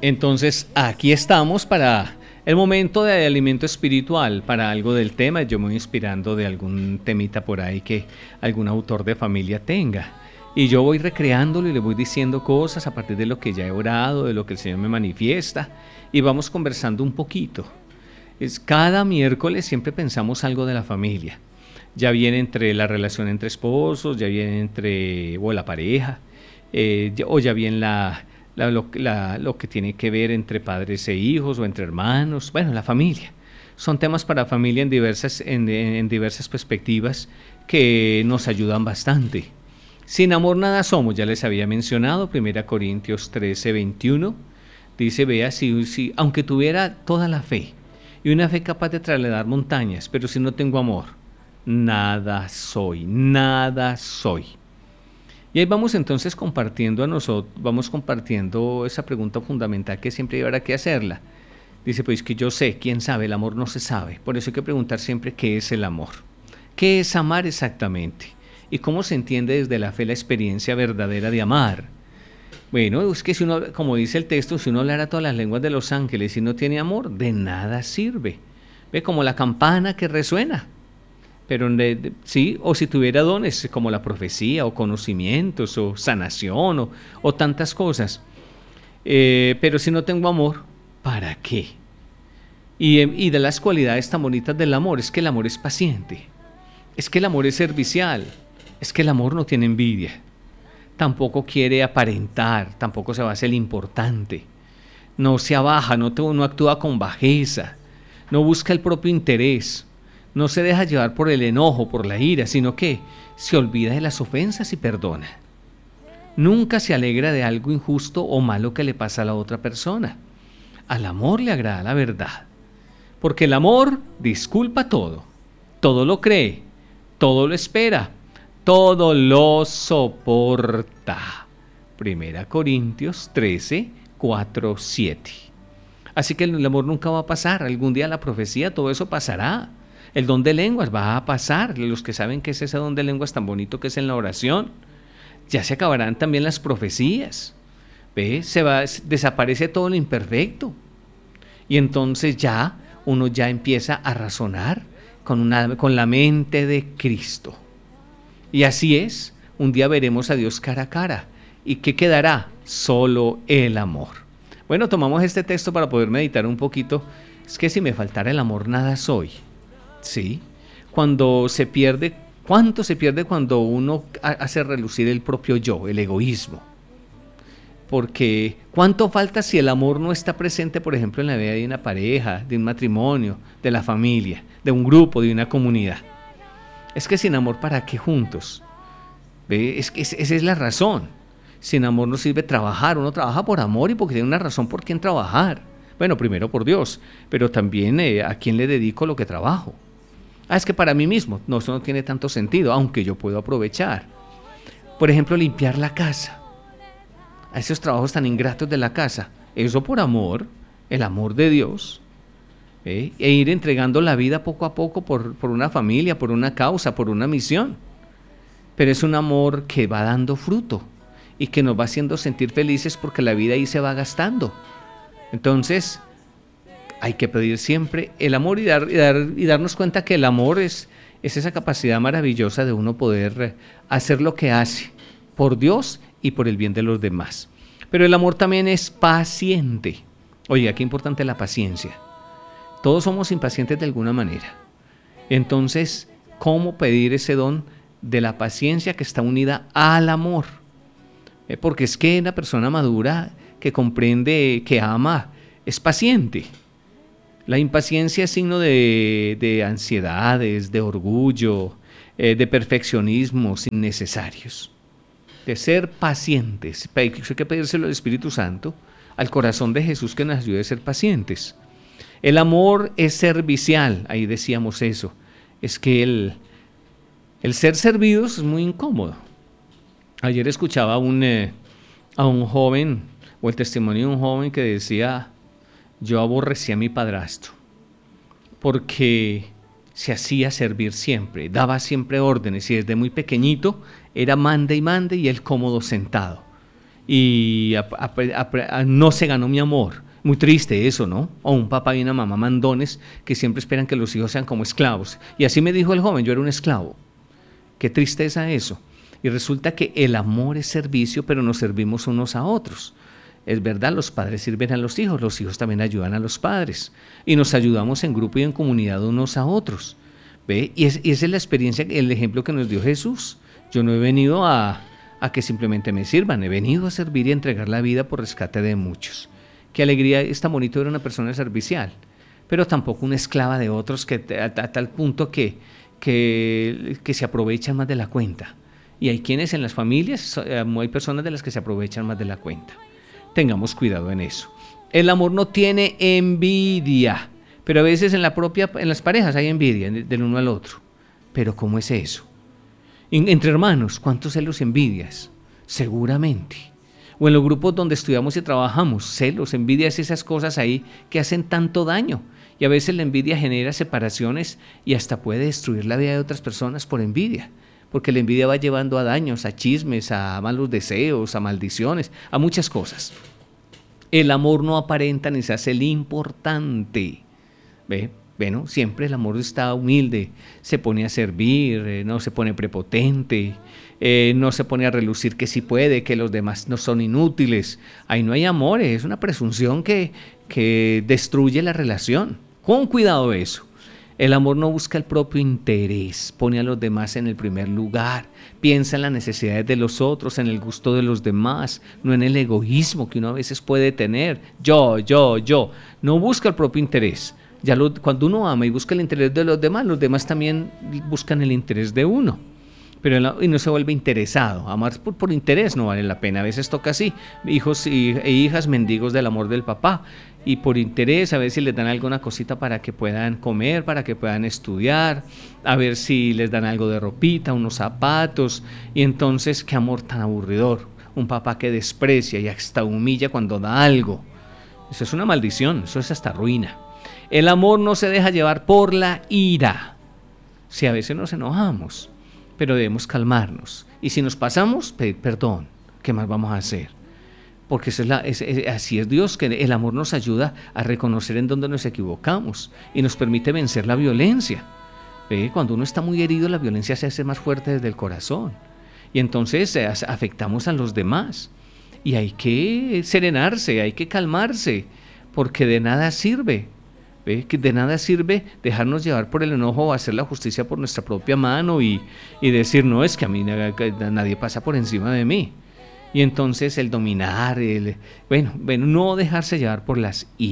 Entonces, aquí estamos para el momento de alimento espiritual, para algo del tema. Yo me voy inspirando de algún temita por ahí que algún autor de familia tenga. Y yo voy recreándolo y le voy diciendo cosas a partir de lo que ya he orado, de lo que el Señor me manifiesta. Y vamos conversando un poquito. Cada miércoles siempre pensamos algo de la familia. Ya viene entre la relación entre esposos, ya viene entre o la pareja, o ya viene lo que tiene que ver entre padres e hijos o entre hermanos, bueno, la familia. Son temas para familia en diversas perspectivas que nos ayudan bastante. Sin amor nada somos, ya les había mencionado, 1 Corintios 13:21, dice, vea, si aunque tuviera toda la fe y una fe capaz de trasladar montañas, pero si no tengo amor, nada soy, nada soy. Y ahí vamos entonces vamos compartiendo esa pregunta fundamental que siempre habrá que hacerla. Dice, pues que yo sé, ¿quién sabe? El amor no se sabe. Por eso hay que preguntar siempre qué es el amor. ¿Qué es amar exactamente? ¿Y cómo se entiende desde la fe la experiencia verdadera de amar? Bueno, es que si uno, como dice el texto, si uno hablara todas las lenguas de los ángeles y no tiene amor, de nada sirve. Ve como la campana que resuena. Pero sí, o si tuviera dones como la profecía o conocimientos o sanación o tantas cosas. Pero si no tengo amor, ¿para qué? Y de las cualidades tan bonitas del amor es que el amor es paciente, es que el amor es servicial, es que el amor no tiene envidia, tampoco quiere aparentar, tampoco se va a hacer el importante, no se abaja, no actúa con bajeza, no busca el propio interés. No se deja llevar por el enojo, por la ira, sino que se olvida de las ofensas y perdona. Nunca se alegra de algo injusto o malo que le pasa a la otra persona. Al amor le agrada la verdad, porque el amor disculpa todo, todo lo cree, todo lo espera, todo lo soporta. 1 Corintios 13:4-7. Así que el amor nunca va a pasar, algún día la profecía, todo eso pasará. El don de lenguas va a pasar, los que saben qué es ese don de lenguas tan bonito que es en la oración. Ya se acabarán también las profecías. ¿Ve? Desaparece todo lo imperfecto. Y entonces uno ya empieza a razonar con la mente de Cristo. Y así es, un día veremos a Dios cara a cara. ¿Y qué quedará? Solo el amor. Bueno, tomamos este texto para poder meditar un poquito. Es que si me faltara el amor, nada soy. Sí, ¿cuánto se pierde cuando uno hace relucir el propio yo, el egoísmo? Porque ¿cuánto falta si el amor no está presente, por ejemplo, en la vida de una pareja, de un matrimonio, de la familia, de un grupo, de una comunidad? Es que sin amor, ¿para qué juntos? ¿Ve? Esa es la razón. Sin amor no sirve trabajar, uno trabaja por amor y porque tiene una razón por quién trabajar. Bueno, primero por Dios, pero también a quién le dedico lo que trabajo. Es que para mí mismo, no, eso no tiene tanto sentido, aunque yo puedo aprovechar. Por ejemplo, limpiar la casa. A esos trabajos tan ingratos de la casa. Eso por amor, el amor de Dios. E ir entregando la vida poco a poco por una familia, por una causa, por una misión. Pero es un amor que va dando fruto y que nos va haciendo sentir felices porque la vida ahí se va gastando. Entonces, hay que pedir siempre el amor y darnos cuenta que el amor es esa capacidad maravillosa de uno poder hacer lo que hace por Dios y por el bien de los demás. Pero el amor también es paciente. Oiga, qué importante la paciencia. Todos somos impacientes de alguna manera. Entonces, ¿cómo pedir ese don de la paciencia que está unida al amor? Porque es que una persona madura que comprende, que ama, es paciente. La impaciencia es signo de ansiedades, de orgullo, de perfeccionismos innecesarios. De ser pacientes. Hay que pedírselo al Espíritu Santo, al corazón de Jesús que nos ayude a ser pacientes. El amor es servicial, ahí decíamos eso. Es que el ser servidos es muy incómodo. Ayer escuchaba a un joven, o el testimonio de un joven que decía: yo aborrecí a mi padrastro porque se hacía servir siempre, daba siempre órdenes y desde muy pequeñito era mande y él cómodo sentado. y no se ganó mi amor. Muy triste eso, ¿no? O un papá y una mamá mandones que siempre esperan que los hijos sean como esclavos. Y así me dijo el joven, yo era un esclavo. Qué tristeza eso. Y resulta que el amor es servicio, pero nos servimos unos a otros. Es verdad, los padres sirven a los hijos también ayudan a los padres. Y nos ayudamos en grupo y en comunidad unos a otros. ¿Ve? Y esa es la experiencia, el ejemplo que nos dio Jesús. Yo no he venido a que simplemente me sirvan, he venido a servir y a entregar la vida por rescate de muchos. Qué alegría, es tan bonito ver una persona servicial, pero tampoco una esclava de otros que a tal punto que se aprovechan más de la cuenta. Y hay quienes en las familias, hay personas de las que se aprovechan más de la cuenta. Tengamos cuidado en eso. El amor no tiene envidia, pero a veces en las parejas hay envidia del uno al otro. Pero ¿cómo es eso? Entre hermanos, ¿cuántos celos y envidias? Seguramente. O en los grupos donde estudiamos y trabajamos, celos, envidias, esas cosas ahí que hacen tanto daño. Y a veces la envidia genera separaciones y hasta puede destruir la vida de otras personas por envidia. Porque la envidia va llevando a daños, a chismes, a malos deseos, a maldiciones, a muchas cosas. El amor no aparenta ni se hace el importante. ¿Ve? Bueno, siempre el amor está humilde, se pone a servir, no se pone prepotente, no se pone a relucir que sí puede, que los demás no son inútiles. Ahí no hay amor, es una presunción que destruye la relación. Con cuidado eso. El amor no busca el propio interés, pone a los demás en el primer lugar, piensa en las necesidades de los otros, en el gusto de los demás, no en el egoísmo que uno a veces puede tener. Yo. No busca el propio interés. Cuando uno ama y busca el interés de los demás también buscan el interés de uno. Y no se vuelve interesado. Amar por interés no vale la pena. A veces toca así, hijos e hijas mendigos del amor del papá. Y por interés a ver si les dan alguna cosita para que puedan comer, para que puedan estudiar, a ver si les dan algo de ropita, unos zapatos. Y entonces, qué amor tan aburridor. Un papá que desprecia y hasta humilla cuando da algo. Eso es una maldición, eso es hasta ruina. El amor no se deja llevar por la ira. Si a veces nos enojamos, pero debemos calmarnos. Y si nos pasamos, pedir perdón. ¿Qué más vamos a hacer? Porque así es Dios, que el amor nos ayuda a reconocer en dónde nos equivocamos y nos permite vencer la violencia. Cuando uno está muy herido, la violencia se hace más fuerte desde el corazón. Y entonces afectamos a los demás. Y hay que serenarse, hay que calmarse, porque de nada sirve. Que de nada sirve dejarnos llevar por el enojo o hacer la justicia por nuestra propia mano y decir, no, es que a mí nadie pasa por encima de mí. Y entonces el dominar, no dejarse llevar por la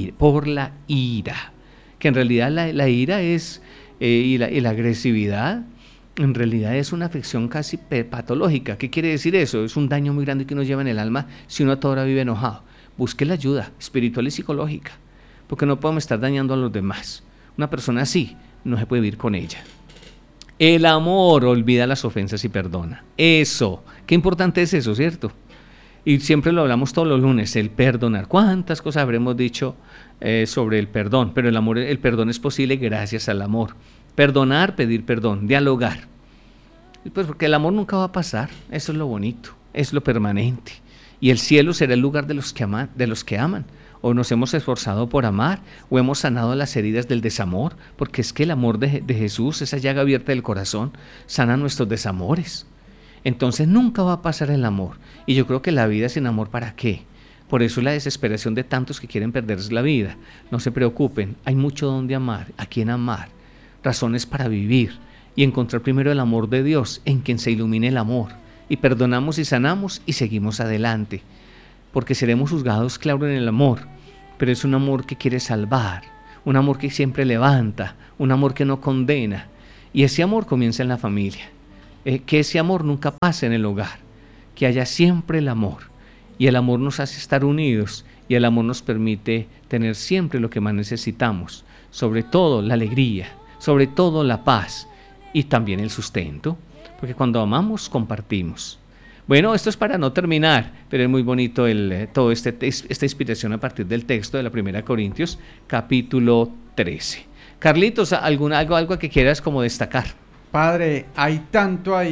ira, que en realidad la ira es, y la agresividad, en realidad es una afección casi patológica. ¿Qué quiere decir eso? Es un daño muy grande que uno lleva en el alma si uno a toda hora vive enojado. Busque la ayuda espiritual y psicológica, porque no podemos estar dañando a los demás. Una persona así no se puede vivir con ella. El amor olvida las ofensas y perdona. Eso, qué importante es eso, ¿cierto? Y siempre lo hablamos todos los lunes, el perdonar. ¿Cuántas cosas habremos dicho sobre el perdón? Pero el perdón es posible gracias al amor. Perdonar, pedir perdón, dialogar. Pues porque el amor nunca va a pasar, eso es lo bonito, es lo permanente. Y el cielo será el lugar de los que aman. O nos hemos esforzado por amar, o hemos sanado las heridas del desamor, porque es que el amor de Jesús, esa llaga abierta del corazón, sana nuestros desamores. Entonces nunca va a pasar el amor. Y yo creo que la vida sin amor, ¿para qué? Por eso la desesperación de tantos que quieren perderse la vida. No se preocupen, hay mucho donde amar, a quien amar, razones para vivir y encontrar primero el amor de Dios, en quien se ilumine el amor. Y perdonamos y sanamos y seguimos adelante. Porque seremos juzgados, claro, en el amor, pero es un amor que quiere salvar, un amor que siempre levanta, un amor que no condena. Y ese amor comienza en la familia. Que ese amor nunca pase en el hogar, que haya siempre el amor, y el amor nos hace estar unidos, y el amor nos permite tener siempre lo que más necesitamos, sobre todo la alegría, sobre todo la paz, y también el sustento, porque cuando amamos, compartimos. Bueno, esto es para no terminar, pero es muy bonito toda esta inspiración a partir del texto de la 1 Corintios, capítulo 13. Carlitos, algo que quieras como destacar. Padre, hay tanto ahí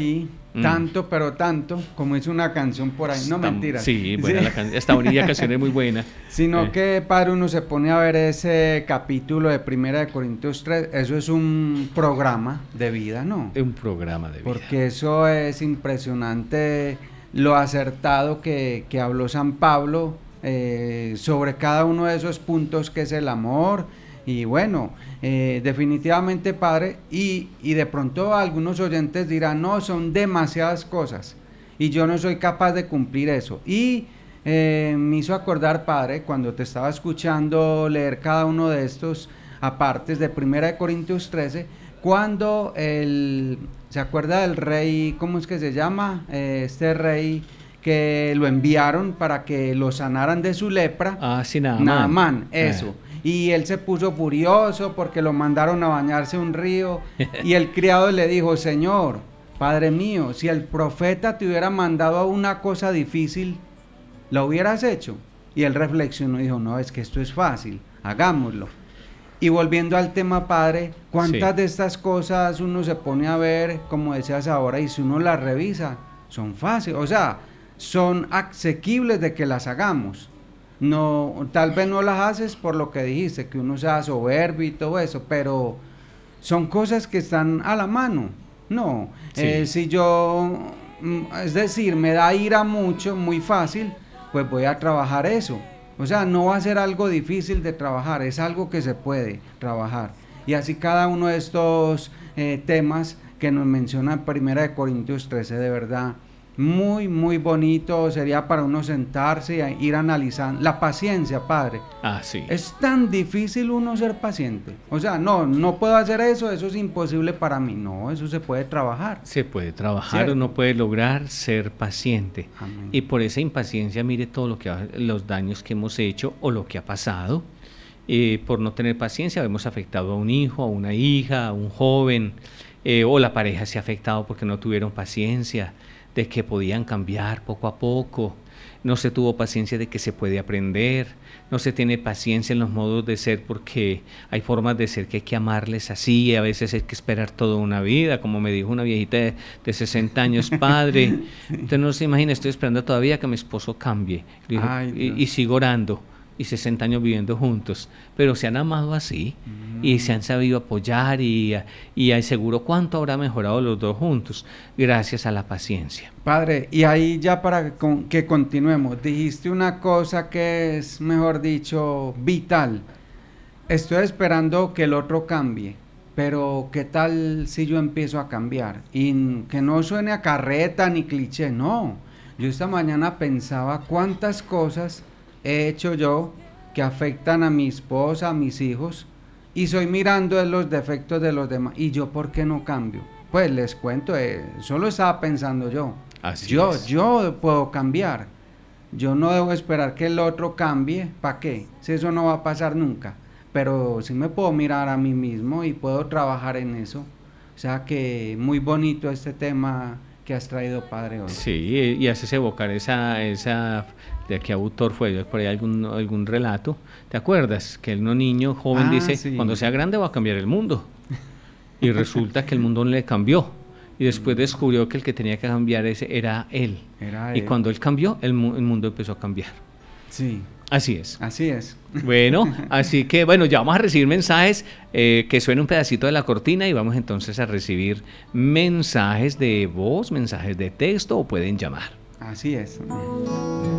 Tanto, pero tanto, como es una canción por ahí, no mentira. Sí, buena esta bonita canción es muy buena. Sino que, padre, uno se pone a ver ese capítulo de Primera de Corintios 3, eso es un programa de vida, ¿no? Un programa de vida. Porque eso es impresionante, lo acertado que habló San Pablo sobre cada uno de esos puntos que es el amor. Y bueno, definitivamente, padre, y de pronto algunos oyentes dirán, no, son demasiadas cosas y yo no soy capaz de cumplir eso. Y me hizo acordar, padre, cuando te estaba escuchando leer cada uno de estos apartes de Primera de Corintios 13, cuando ¿se acuerda del rey, cómo es que se llama? Este rey que lo enviaron para que lo sanaran de su lepra. Ah, sí, Naamán. Naamán, eso. Y él se puso furioso porque lo mandaron a bañarse a un río y el criado le dijo, Señor, Padre mío, si el profeta te hubiera mandado a una cosa difícil, ¿la hubieras hecho? Y él reflexionó y dijo, no, es que esto es fácil, hagámoslo. Y volviendo al tema, padre, ¿cuántas de estas cosas uno se pone a ver, como decías ahora, y si uno las revisa, son fáciles, o sea, son asequibles de que las hagamos? No, tal vez no las haces por lo que dijiste, que uno sea soberbio y todo eso, pero son cosas que están a la mano. No, si yo, es decir, me da ira mucho, muy fácil, pues voy a trabajar eso. O sea, no va a ser algo difícil de trabajar, es algo que se puede trabajar. Y así cada uno de estos temas que nos menciona en Primera de Corintios 13, de verdad, muy, muy bonito, sería para uno sentarse y ir analizando. La paciencia, padre. Ah, sí. Es tan difícil uno ser paciente. O sea, no puedo hacer eso es imposible para mí. No, eso se puede trabajar. Se puede trabajar, ¿cierto? Uno puede lograr ser paciente. Amén. Y por esa impaciencia, mire todo lo que los daños que hemos hecho o lo que ha pasado. Por no tener paciencia, hemos afectado a un hijo, a una hija, a un joven, o la pareja se ha afectado porque no tuvieron paciencia de que podían cambiar poco a poco, no se tuvo paciencia de que se puede aprender, no se tiene paciencia en los modos de ser porque hay formas de ser que hay que amarles así y a veces hay que esperar toda una vida, como me dijo una viejita de 60 años, padre, usted no se imagina, estoy esperando todavía que mi esposo cambie. Dijo, y sigo orando. Y 60 años viviendo juntos, pero se han amado así y se han sabido apoyar y seguro cuánto habrá mejorado los dos juntos gracias a la paciencia. Padre, y ahí ya para que continuemos, dijiste una cosa que es, mejor dicho, vital. Estoy esperando que el otro cambie, pero ¿qué tal si yo empiezo a cambiar? Y que no suene a carreta ni cliché, no. Yo esta mañana pensaba cuántas cosas he hecho yo que afectan a mi esposa, a mis hijos, y soy mirando los defectos de los demás, y yo ¿por qué no cambio? Pues les cuento, solo estaba pensando yo. Yo puedo cambiar, yo no debo esperar que el otro cambie, ¿para qué? Si eso no va a pasar nunca, pero sí me puedo mirar a mí mismo y puedo trabajar en eso. O sea que muy bonito este tema que has traído, padre, hoy. Sí, y haces evocar esa ¿de qué autor fue? Por ahí algún relato. ¿Te acuerdas? Que un niño joven dice, sí, cuando sea grande va a cambiar el mundo. Y resulta que el mundo no le cambió. Y después descubrió que el que tenía que cambiar era él. Y cuando él cambió, el mundo empezó a cambiar. Sí. Así es. Así es. Bueno, así que bueno, ya vamos a recibir mensajes, que suene un pedacito de la cortina y vamos entonces a recibir mensajes de voz, mensajes de texto o pueden llamar. Así es.